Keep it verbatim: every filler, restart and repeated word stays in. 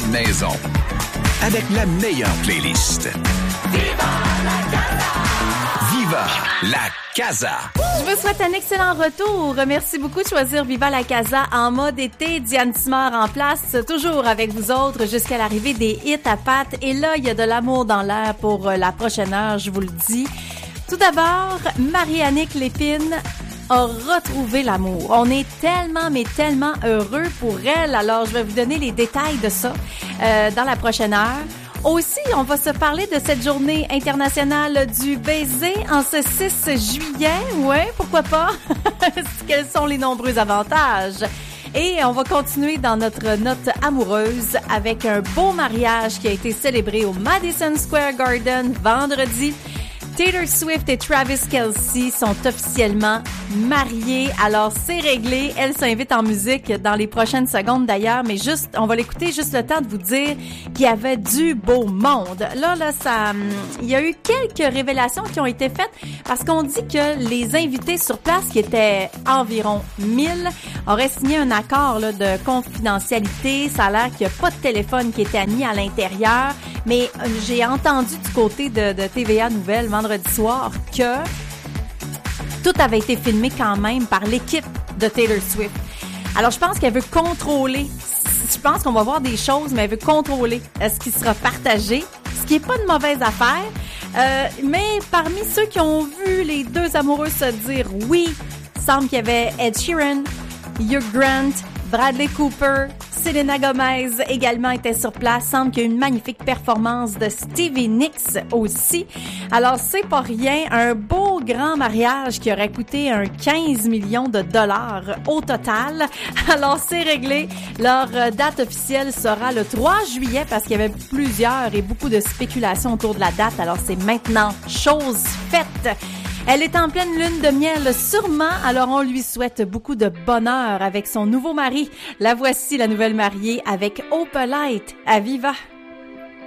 maison. Avec la meilleure playlist. Viva la Casa! Viva la Casa! Je vous souhaite un excellent retour. Merci beaucoup de choisir Viva la Casa en mode été. Diane Simard en place, toujours avec vous autres jusqu'à l'arrivée des hits à pattes. Et là, il y a de l'amour dans l'air pour la prochaine heure, je vous le dis. Tout d'abord, Marie-Annick Lépine a retrouvé l'amour. On est tellement, mais tellement heureux pour elle. Alors, je vais vous donner les détails de ça euh, dans la prochaine heure. Aussi, on va se parler de cette journée internationale du baiser en ce six juillet. Ouais, pourquoi pas? Quels sont les nombreux avantages? Et on va continuer dans notre note amoureuse avec un beau mariage qui a été célébré au Madison Square Garden vendredi. Taylor Swift et Travis Kelce sont officiellement mariés. Alors, c'est réglé. Elle s'invite en musique dans les prochaines secondes d'ailleurs, mais juste, on va l'écouter juste le temps de vous dire qu'il y avait du beau monde. Là, là, ça, il y a eu quelques révélations qui ont été faites parce qu'on dit que les invités sur place, qui étaient environ mille, auraient signé un accord là, de confidentialité. Ça a l'air qu'il n'y a pas de téléphone qui était mis à l'intérieur. Mais j'ai entendu du côté de, de T V A Nouvelles vendredi soir que tout avait été filmé quand même par l'équipe de Taylor Swift. Alors, je pense qu'elle veut contrôler. Je pense qu'on va voir des choses, mais elle veut contrôler ce qui sera partagé, ce qui n'est pas une mauvaise affaire. Euh, mais parmi ceux qui ont vu les deux amoureux se dire oui, il semble qu'il y avait Ed Sheeran, Hugh Grant, Bradley Cooper, Selena Gomez également était sur place. Semble qu'il y a une magnifique performance de Stevie Nicks aussi. Alors, c'est pas rien. Un beau grand mariage qui aurait coûté un quinze millions de dollars au total. Alors, c'est réglé. Leur date officielle sera le trois juillet parce qu'il y avait plusieurs et beaucoup de spéculations autour de la date. Alors, c'est maintenant chose faite. Elle est en pleine lune de miel, sûrement, alors on lui souhaite beaucoup de bonheur avec son nouveau mari. La voici, la nouvelle mariée, avec Opalite à Viva.